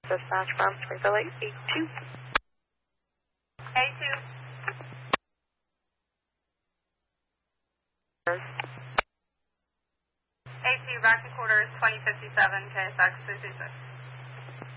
Dispatch from Springfield 882. A2. A2, back to quarters 2057, KSX 226.